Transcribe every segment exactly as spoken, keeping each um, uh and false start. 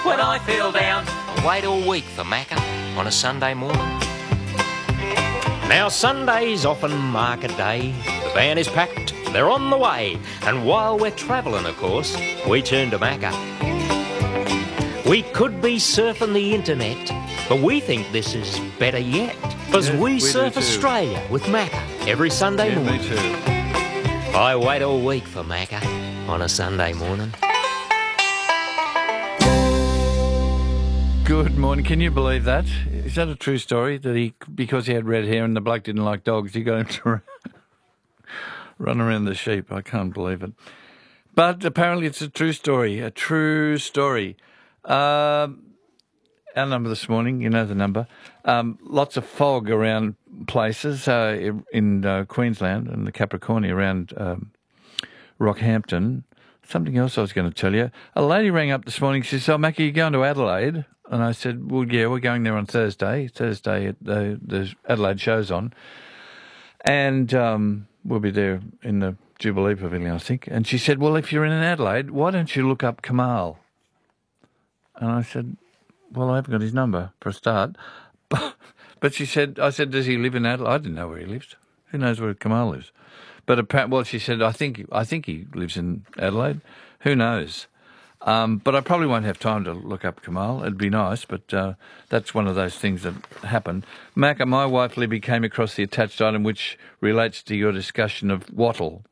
When I feel down, I wait all week for Macca on a Sunday morning. Now Sunday's often market day. The van is packed, they're on the way. And while we're travelling, of course, we turn to Macca. We could be surfing the internet, but we think this is better yet. Because Yeah, we, we surf do too. Australia with Macca every Sunday Yeah, morning. me too. I wait all week for Macca on a Sunday morning. Good morning. Can you believe that? Is that a true story? That he, because he had red hair and the bloke didn't like dogs, he got him to run around the sheep. I can't believe it. But apparently it's a true story, a true story. Um, our number this morning, you know the number. Um, lots of fog around places uh, in uh, Queensland and the Capricornia around um, Rockhampton. Something else I was going to tell you. A lady rang up this morning. She said, "Oh, Mackie, you going to Adelaide?" And I said, "Well, yeah, we're going there on Thursday. Thursday, the, the Adelaide show's on. And um, we'll be there in the Jubilee Pavilion, I think." And she said, "Well, if you're in Adelaide, why don't you look up Kamal?" And I said, "Well, I haven't got his number for a start." But, but she said, I said, "Does he live in Adelaide?" I didn't know where he lives. Who knows where Kamal lives? But apparently, well, she said, I think I think he lives in Adelaide. Who knows? Um, but I probably won't have time to look up Kamal. It'd be nice, but uh, that's one of those things that happen. Macca, my wife Libby came across the attached item which relates to your discussion of wattle.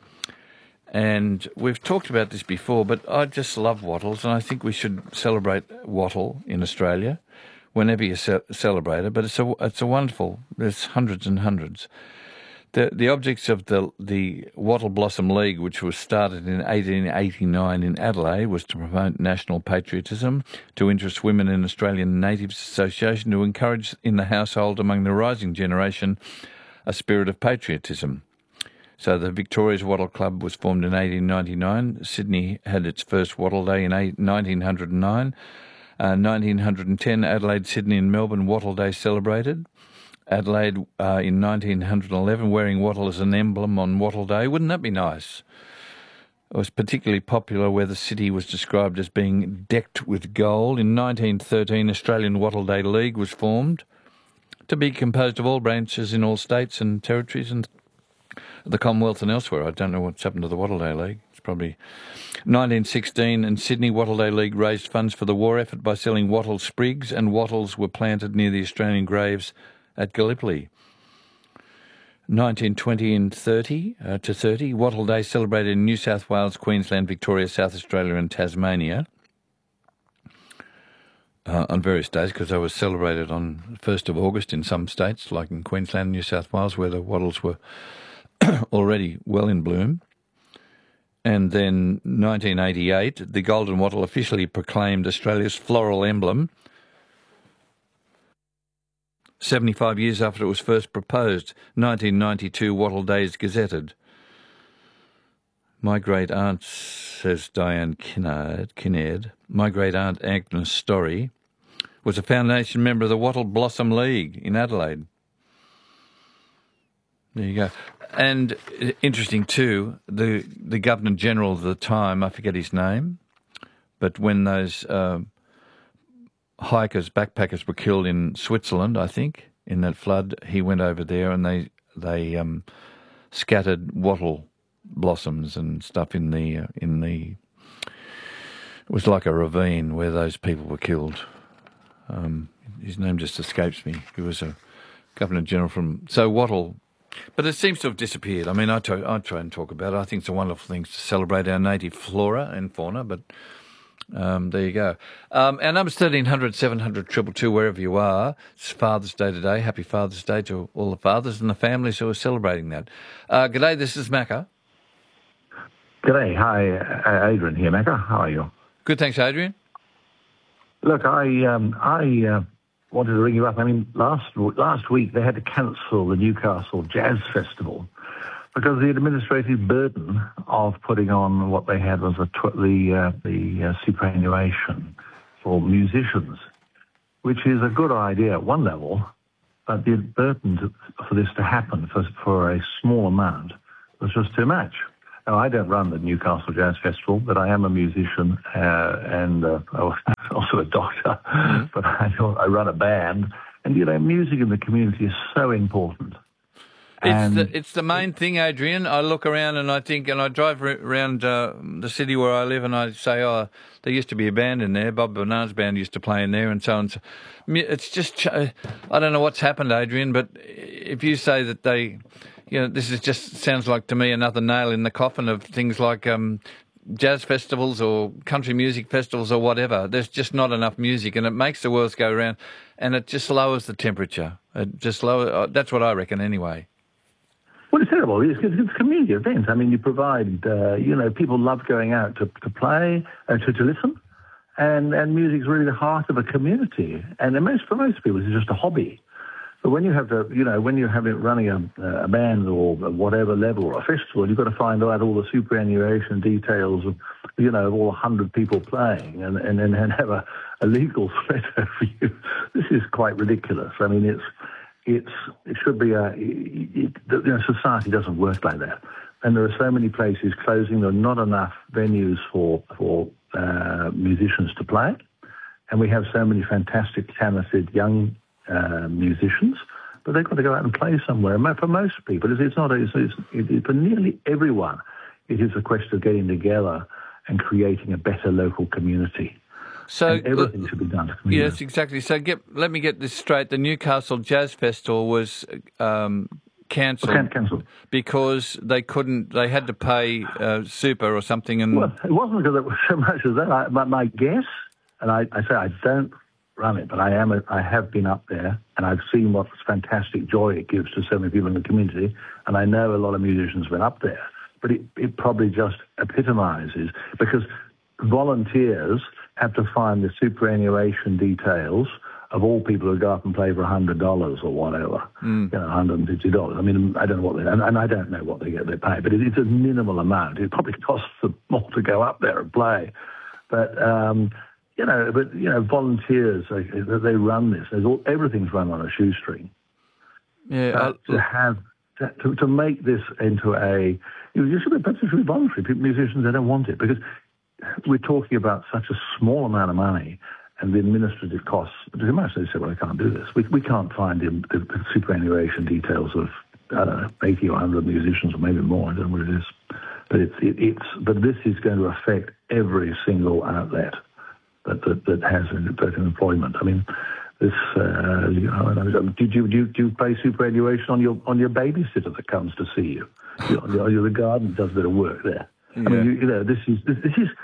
And we've talked about this before, but I just love wattles, and I think we should celebrate wattle in Australia whenever you ce- celebrate it. But it's a, it's a wonderful, there's hundreds and hundreds. The the objects of the the Wattle Blossom League, which was started in eighteen eighty-nine in Adelaide, was to promote national patriotism, to interest women in Australian Natives Association, to encourage in the household among the rising generation a spirit of patriotism. So the Victoria's Wattle Club was formed in eighteen ninety-nine. Sydney had its first Wattle Day in nineteen oh nine. Uh, nineteen ten, Adelaide, Sydney and Melbourne Wattle Day celebrated. Adelaide uh, in nineteen eleven, wearing wattle as an emblem on Wattle Day. Wouldn't that be nice? It was particularly popular where the city was described as being decked with gold. In nineteen thirteen, Australian Wattle Day League was formed to be composed of all branches in all states and territories and the Commonwealth and elsewhere. I don't know what's happened to the Wattle Day League. It's probably... nineteen sixteen, in Sydney, Wattle Day League raised funds for the war effort by selling wattle sprigs, and wattles were planted near the Australian graves at Gallipoli. nineteen twenty and thirty uh, to thirty, Wattle Day celebrated in New South Wales, Queensland, Victoria, South Australia and Tasmania uh, on various days, because they were celebrated on the first of August in some states, like in Queensland and New South Wales, where the wattles were already well in bloom. And then nineteen eighty-eight, the golden wattle officially proclaimed Australia's floral emblem, seventy-five years after it was first proposed. Nineteen ninety-two, Wattle Day is gazetted. My great aunt, says Diane Kinnaird, Kinnaird, my great aunt Agnes Story was a foundation member of the Wattle Blossom League in Adelaide. There you go. And uh, interesting too, the the Governor General of the time, I forget his name, but when those uh, hikers, backpackers were killed in Switzerland, I think, in that flood, he went over there and they they um, scattered wattle blossoms and stuff in the uh, in the. It was like a ravine where those people were killed. Um, his name just escapes me. He was a Governor General from so wattle. But it seems to have disappeared. I mean, I try, I try and talk about it. I think it's a wonderful thing to celebrate our native flora and fauna, but um, there you go. Um, our number's thirteen hundred, seven hundred, two two two, wherever you are. It's Father's Day today. Happy Father's Day to all the fathers and the families who are celebrating that. Uh, g'day, this is Macca. G'day. Hi, uh, Adrian here, Macca. How are you? Good, thanks, Adrian. Look, I um, I uh, wanted to ring you up. I mean, last last week they had to cancel the Newcastle Jazz Festival because the administrative burden of putting on what they had was a tw- the uh, the uh, superannuation for musicians, which is a good idea at one level, but the burden to, for this to happen for for a small amount was just too much. Now, I don't run the Newcastle Jazz Festival, but I am a musician uh, and uh, also a doctor. Mm-hmm. But I, I run a band, and you know, music in the community is so important. It's the, it's the main thing, Adrian. I look around and I think, and I drive around uh, the city where I live, and I say, oh, there used to be a band in there. Bob Bernard's band used to play in there, and so on. So it's just, I don't know what's happened, Adrian, but if you say that they, you know, this is just sounds like to me another nail in the coffin of things like um, jazz festivals or country music festivals or whatever. There's just not enough music, and it makes the world go round, and it just lowers the temperature. It just lower. That's what I reckon, anyway. Well, it's terrible. It's, it's community events. I mean, you provide, uh, you know, people love going out to, to play, uh, to, to listen, and, and music's really the heart of a community. And most, for most people, it's just a hobby. But when you have to, you know, when you're having, running a, a band or whatever level or a festival, you've got to find out all the superannuation details of, you know, of all one hundred people playing and, and, and have a, a legal threat over you. This is quite ridiculous. I mean, it's... It's, it should be a, it, you know, society doesn't work like that. And there are so many places closing. There are not enough venues for, for uh, musicians to play. And we have so many fantastic, talented young uh, musicians, but they've got to go out and play somewhere. And for most people, it's, it's not, it's, it's, it, for nearly everyone, it is a question of getting together and creating a better local community. So and everything should be done. Yes, exactly. So get, let me get this straight. The Newcastle Jazz Festival was um, cancelled cancelled because they couldn't. They had to pay uh, super or something. And well, it wasn't because it was so much as that. I, my, my guess, and I, I say I don't run it, but I am. A, I have been up there, and I've seen what fantastic joy it gives to so many people in the community. And I know a lot of musicians went up there, but it, it probably just epitomises because volunteers have to find the superannuation details of all people who go up and play for one hundred dollars or whatever, mm. you know, one hundred fifty dollars. I mean, I don't know what they, and, and I don't know what they get, they pay, but it, it's a minimal amount. It probably costs them more to go up there and play. But, um, you know, but, you know, volunteers, they, they run this. There's all, everything's run on a shoestring. Yeah. Uh, to have, to, to make this into a, you know, you should be, perhaps it should be voluntary. People, musicians, they don't want it because we're talking about such a small amount of money and the administrative costs. Because imagine they say, well, I can't do this. We, we can't find the, the superannuation details of, I don't know, eighty or one hundred musicians or maybe more. I don't know what it is. But it's, it, it's, but this is going to affect every single outlet that, that, that has an employment. I mean, this, uh, you know, do you, do you, do you pay superannuation on your, on your babysitter that comes to see you? Are you the garden does a bit of work there? Yeah. I mean, you, you know, this is this, this is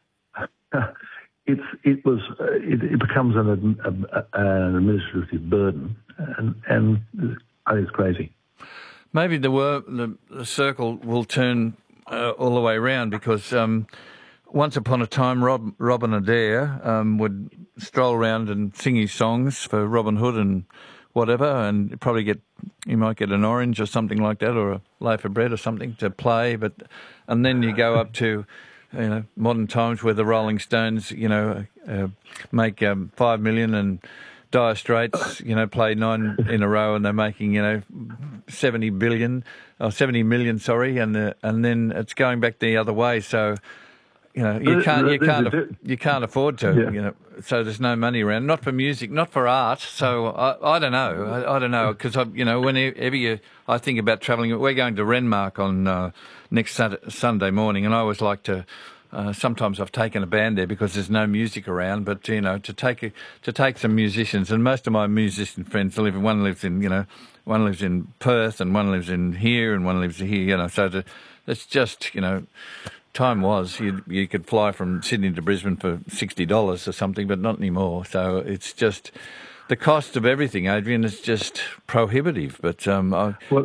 uh, it's it was uh, it, it becomes an, a, an administrative burden, and and I think it's crazy. Maybe the wor- the, the circle will turn uh, all the way around because um, once upon a time, Rob, Robin Adair um, would stroll around and sing his songs for Robin Hood and whatever, and probably get you might get an orange or something like that, or a loaf of bread or something to play. But and then you go up to, you know, modern times where the Rolling Stones, you know, uh, make um, five million and Dire Straits, you know, play nine in a row and they're making, you know, seventy billion or seventy million, sorry, and uh, and then it's going back the other way. So. You know, you can't, you can't, you can't afford to. Yeah. You know, so there's no money around. Not for music, not for art. So I, I don't know. I, I don't know because you know, whenever you, I think about travelling. We're going to Renmark on uh, next Sunday morning, and I always like to. Uh, sometimes I've taken a band there because there's no music around. But you know, to take a, to take some musicians, and most of my musician friends live. One lives in, you know, one lives in Perth, and one lives in here, and one lives here. You know, so to, it's just you know. Time was you you could fly from Sydney to Brisbane for sixty dollars or something, but not anymore. So it's just the cost of everything, Adrian, is just prohibitive. But um, I... well,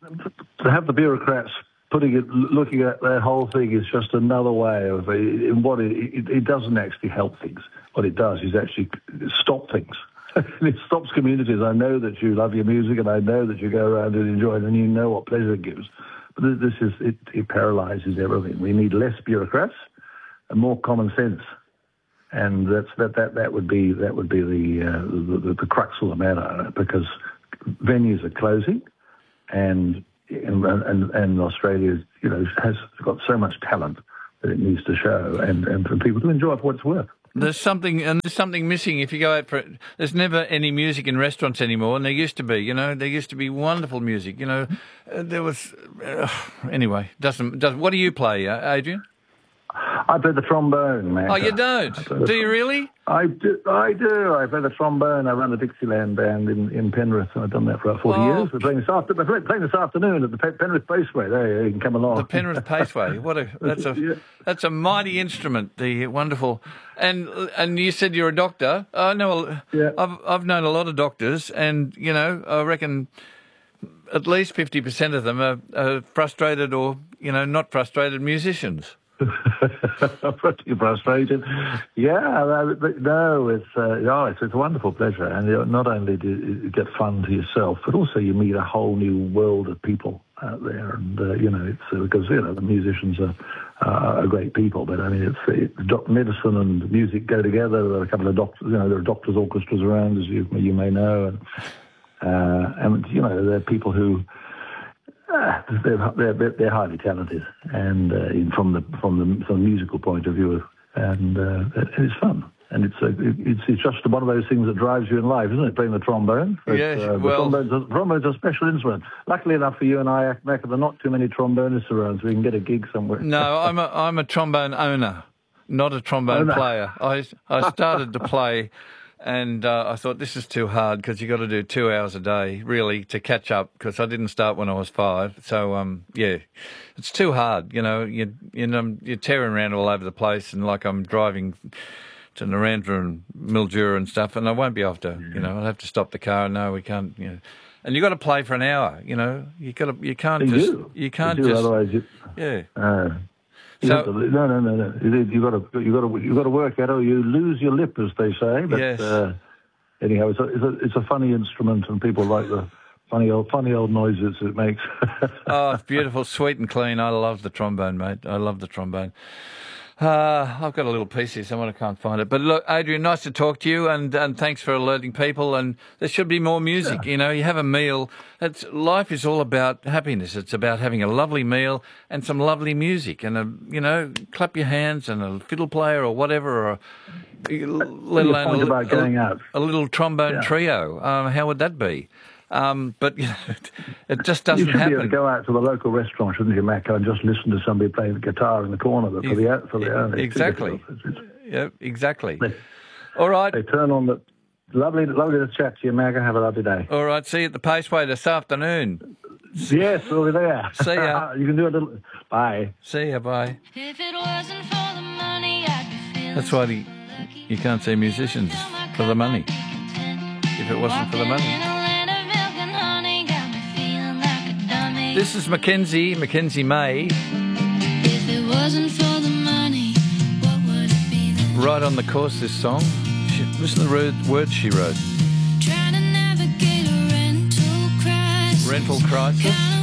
to have the bureaucrats putting it, looking at that whole thing is just another way of in what it, it, it doesn't actually help things. What it does is actually stop things. It stops communities. I know that you love your music, and I know that you go around and enjoy it, and you know what pleasure it gives. This is it, it paralyzes everything. We need less bureaucrats and more common sense, and that's that that, that would be that would be the, uh, the, the the crux of the matter because venues are closing, and and, and, and Australia, you know, has got so much talent that it needs to show, and, and for people to enjoy it for what it's worth. There's something, and there's something missing if you go out for it. There's never any music in restaurants anymore, and there used to be. You know, there used to be wonderful music. You know, uh, there was. Uh, anyway, doesn't doesn't. What do you play, uh, Adrian? I play the trombone, man. Oh, you don't? Do you really? I do. I do. I play the trombone. I run the Dixieland band in, in Penrith, and I've done that for about forty Oh. years. We're playing this, after, we're playing this afternoon at the Pe- Penrith Paceway. There, you can come along. The Penrith Paceway. What a that's a Yeah. that's a mighty instrument. The wonderful, and and you said you're a doctor. I know. Yeah. I've I've known a lot of doctors, and you know, I reckon at least fifty percent of them are, are frustrated or you know not frustrated musicians. Pretty frustrated. Yeah, uh, but no, it's uh, oh, it's, it's a wonderful pleasure, and you know, not only do you get fun to yourself, but also you meet a whole new world of people out there, and uh, you know, it's uh, because you know the musicians are uh, are great people, but I mean, it's it, doc- medicine and music go together. There are a couple of doctors, you know, there are doctors' orchestras around, as you you may know, and uh, and you know, there are people who. Uh, they're, they're they're highly talented, and uh, in, from the from the from the musical point of view, and uh, it's fun, and it's a, it's it's just one of those things that drives you in life, isn't it? Playing the trombone. Yes, uh, the well- trombone's a, trombone's a special instrument. Luckily enough for you and I, Mac, there are not too many trombonists around, so we can get a gig somewhere. No, I'm a I'm a trombone owner, not a trombone Owner. player. I I started to play, and uh, I thought this is too hard because you got to do two hours a day really to catch up. Because I didn't start when I was five, so um yeah, it's too hard. You know, you you know you're tearing around all over the place, and like I'm driving to Narendra and Mildura and stuff, and I won't be able to. You know, I'll have to stop the car. No, we can't. You know. And you got to play for an hour, you know. You got to, you can't You just, do. you can't You do, just, otherwise you, yeah. uh, you So- have to, no, no, no, no. You you got to, you got to, you got to work at it, or you lose your lip, as they say. But Yes. uh, anyhow, it's a, it's a, it's a funny instrument, and people like the funny old, funny old noises it makes. Oh, it's beautiful, sweet and clean. I love the trombone, mate. I love the trombone. Uh, I've got a little piece here, someone I can't find it. But look, Adrian, nice to talk to you, and, and thanks for alerting people. And there should be more music. You know, you have a meal. It's, life is all about happiness. It's about having a lovely meal and some lovely music, and a, you know, clap your hands and a fiddle player or whatever, or let Your alone point a, about a- going out. a little trombone Yeah. trio. Um, how would that be? Um, but you know, it just You doesn't should be able to happen. go out to the local restaurant, shouldn't you, Mac, and just listen to somebody playing the guitar in the corner for the for the owners. Exactly. It's- it's- Yeah, exactly. They, All right. they turn on the lovely, lovely to chat to you, Mac. Have a lovely day. All right, see you at the Paceway this afternoon. Yes, we'll be there. See ya. You can do a little. Bye. See you, bye. If it wasn't for the money, I'd be feeling That's why the, you can't see musicians for the money. If it wasn't for the money. This is Mackenzie, Mackenzie May, If it wasn't for the money, what would it be then? right on the course, this song. She, listen to the word- words she wrote. Trying to navigate a rental crisis. Rental crisis.